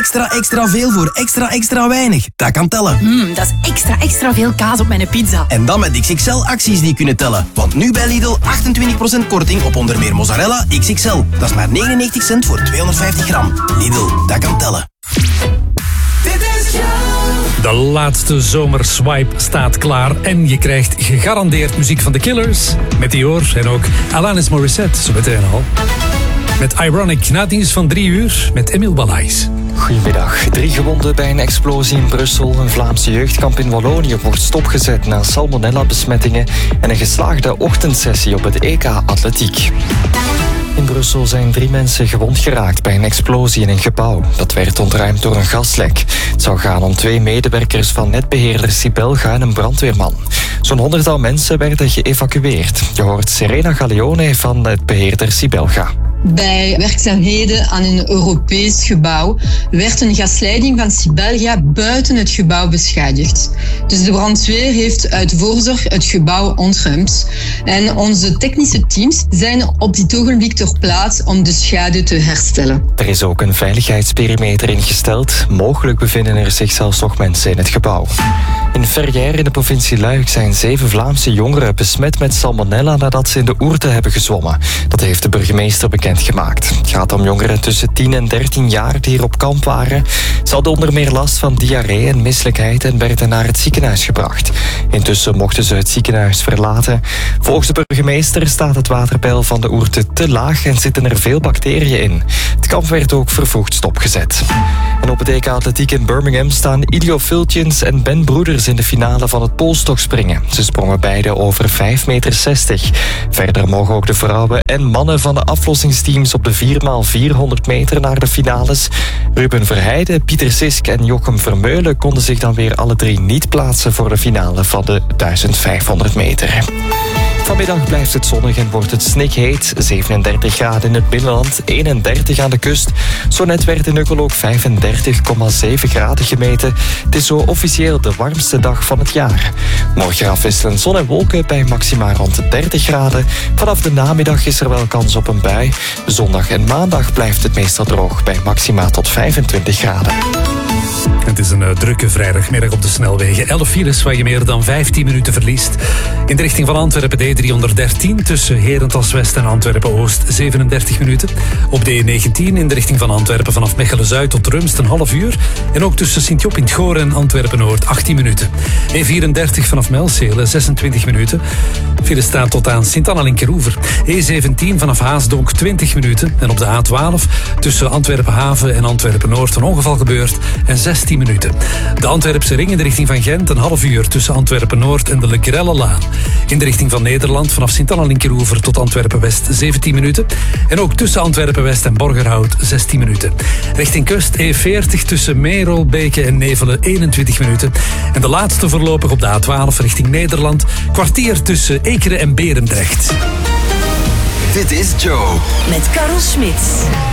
extra veel voor extra weinig. Dat kan tellen. Dat is extra veel kaas op mijn pizza. En dan met XXL-acties die kunnen tellen. Want nu bij Lidl 28% korting op onder meer mozzarella XXL. Dat is maar 99 cent voor 250 gram. Lidl, dat kan tellen. De laatste zomerswipe staat klaar en je krijgt gegarandeerd muziek van The Killers, Meteor en ook Alanis Morissette, zo meteen al. Met Ironic, na het nieuws van 3 uur met Emile Balais. Goedemiddag. 3 gewonden bij een explosie in Brussel. Een Vlaamse jeugdkamp in Wallonië wordt stopgezet na salmonella-besmettingen en een geslaagde ochtendsessie op het EK Atletiek. In Brussel zijn 3 mensen gewond geraakt bij een explosie in een gebouw. Dat werd ontruimd door een gaslek. Het zou gaan om 2 medewerkers van netbeheerder Sibelga en een brandweerman. Zo'n 100-tal mensen werden geëvacueerd. Je hoort Serena Galeone van netbeheerder Sibelga. Bij werkzaamheden aan een Europees gebouw werd een gasleiding van Sibelga buiten het gebouw beschadigd. Dus de brandweer heeft uit voorzorg het gebouw ontruimd. En onze technische teams zijn op dit ogenblik ter plaatse om de schade te herstellen. Er is ook een veiligheidsperimeter ingesteld. Mogelijk bevinden er zich zelfs nog mensen in het gebouw. In Verrières in de provincie Luik zijn 7 Vlaamse jongeren besmet met salmonella nadat ze in de Ourthe hebben gezwommen. Dat heeft de burgemeester bekendgemaakt. Het gaat om jongeren tussen 10 en 13 jaar die hier op kamp waren. Ze hadden onder meer last van diarree en misselijkheid en werden naar het ziekenhuis gebracht. Intussen mochten ze het ziekenhuis verlaten. Volgens de burgemeester staat het waterpeil van de Ourthe te laag en zitten er veel bacteriën in. Het kamp werd ook vervroegd stopgezet. En op het EK Atletiek in Birmingham staan Ilio Fultjens en Ben Broeders in de finale van het poolstokspringen. Ze sprongen beide over 5,60 meter. Verder mogen ook de vrouwen en mannen van de aflossingsteams op de 4x400 meter naar de finales. Ruben Verheijden, Pieter Sisk en Jochem Vermeulen konden zich dan weer alle 3 niet plaatsen voor de finale van de 1500 meter. Vanmiddag blijft het zonnig en wordt het snikheet. 37 graden in het binnenland, 31 aan de kust. Zo net werd in Ukkel ook 35,7 graden gemeten. Het is zo officieel de warmste dag van het jaar. Morgen afwisselen zon en wolken bij maxima rond de 30 graden. Vanaf de namiddag is er wel kans op een bui. Zondag en maandag blijft het meestal droog bij maxima tot 25 graden. Het is een drukke vrijdagmiddag op de snelwegen. 11 files waar je meer dan 15 minuten verliest. In de richting van Antwerpen D313 tussen Herentals-West en Antwerpen-Oost 37 minuten. Op D19 in de richting van Antwerpen vanaf Mechelen-Zuid tot Rumst een half uur. En ook tussen Sint-Job in het Goor en Antwerpen-Noord 18 minuten. E34 vanaf Melcelen 26 minuten. File staat tot aan Sint-Anna-Linkeroever. E17 vanaf Haasdonk 20 minuten. En op de A12 tussen Antwerpen-Haven en Antwerpen-Noord een ongeval gebeurd en 16 minuten. De Antwerpse ring in de richting van Gent een half uur tussen Antwerpen-Noord en de Le Grelle-laan. In de richting van Nederland vanaf Sint-Anna-Linkeroever tot Antwerpen-West 17 minuten. En ook tussen Antwerpen-West en Borgerhout 16 minuten. Richting kust E40 tussen Meerol, Beke en Nevelen 21 minuten. En de laatste voorlopig op de A12 richting Nederland. Kwartier tussen Ekeren en Berendrecht. Dit is Joe. Met Karel Smits.